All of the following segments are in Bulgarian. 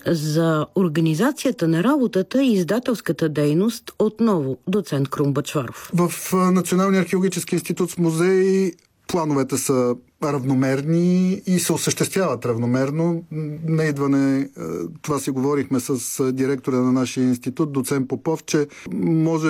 За организацията на работата и издателската дейност отново доцент Крум Бъчваров. В Националния археологически институт с музеи плановете са равномерни и се осъществяват равномерно. Не идване, това си говорихме с директора на нашия институт, доцент Попов, че може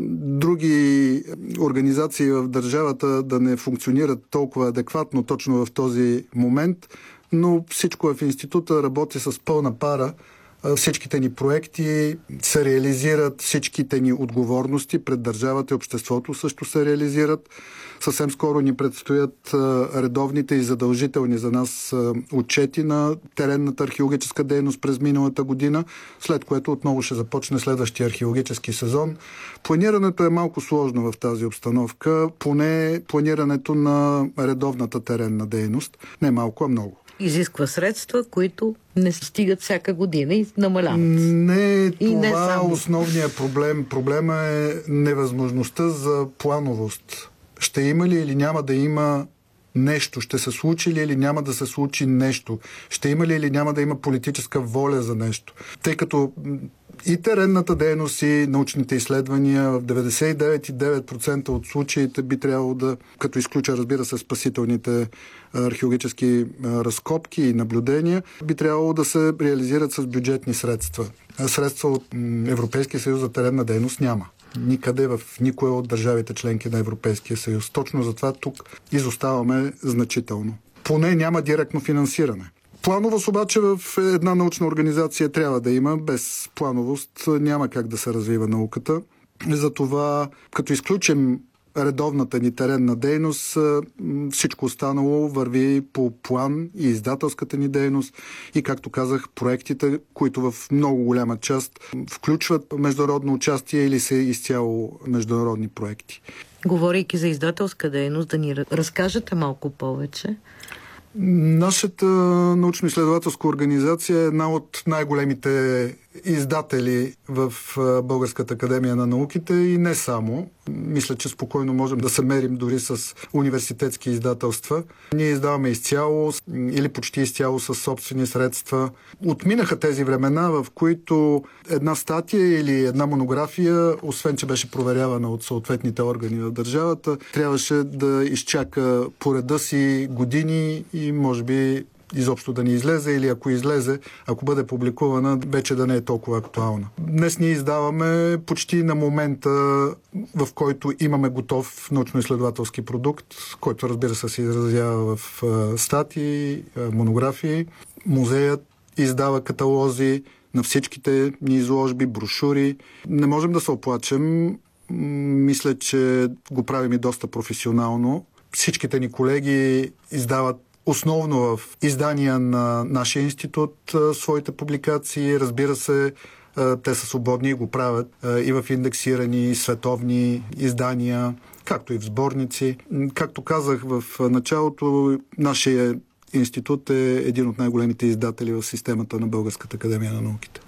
други организации в държавата да не функционират толкова адекватно точно в този момент, но всичко в института работи с пълна пара. Всичките ни проекти се реализират, всичките ни отговорности пред държавата и обществото също се реализират. Съвсем скоро ни предстоят редовните и задължителни за нас отчети на теренната археологическа дейност през миналата година, след което отново ще започне следващия археологически сезон. Планирането е малко сложно в тази обстановка, поне планирането на редовната теренна дейност. Не малко, а много. Изисква средства, които не стигат всяка година и намаляват. Не, това е основният проблем. Проблема е невъзможността за плановост. Ще има ли или няма да има нещо? Ще се случи ли или няма да се случи нещо? Ще има ли или няма да има политическа воля за нещо? Тъй като и теренната дейност и научните изследвания в 99,9% от случаите би трябвало да, като изключа, разбира се, спасителните археологически разкопки и наблюдения, би трябвало да се реализират с бюджетни средства. Средства от Европейския съюз за теренна дейност няма. Никъде в никоя от държавите членки на Европейския съюз. Точно затова тук изоставаме значително. Поне няма директно финансиране. Плановост обаче в една научна организация трябва да има. Без плановост няма как да се развива науката. Затова, като изключим редовната ни теренна дейност, всичко останало върви по план и издателската ни дейност и, както казах, проектите, които в много голяма част включват международно участие или са изцяло международни проекти. Говорейки за издателска дейност, да ни разкажете малко повече. Нашата научно-изследователска организация е една от най-големите издатели в Българската академия на науките и не само. Мисля, че спокойно можем да се мерим дори с университетски издателства. Ние издаваме изцяло или почти изцяло с собствени средства. Отминаха тези времена, в които една статия или една монография, освен че беше проверявана от съответните органи на държавата, трябваше да изчака по реда си години и може би изобщо да не излезе или ако излезе, ако бъде публикувана, вече да не е толкова актуална. Днес ние издаваме почти на момента, в който имаме готов научно-изследователски продукт, който, разбира се изразява в статии, монографии. Музеят издава каталози на всичките ни изложби, брошури. Не можем да се оплачем. Мисля, че го правим и доста професионално. Всичките ни колеги издават основно в издания на нашия институт своите публикации. Разбира се, те са свободни и го правят и в индексирани световни издания, както и в сборници. Както казах в началото, нашия институт е един от най-големите издатели в системата на Българската академия на науките.